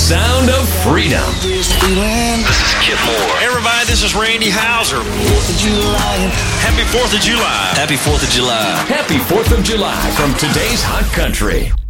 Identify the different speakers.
Speaker 1: sound of freedom.
Speaker 2: This is Kip Moore.
Speaker 3: Hey everybody, this is Randy Houser. Happy 4th of July.
Speaker 2: Happy 4th of July.
Speaker 1: Happy 4th of July from today's Hot Country.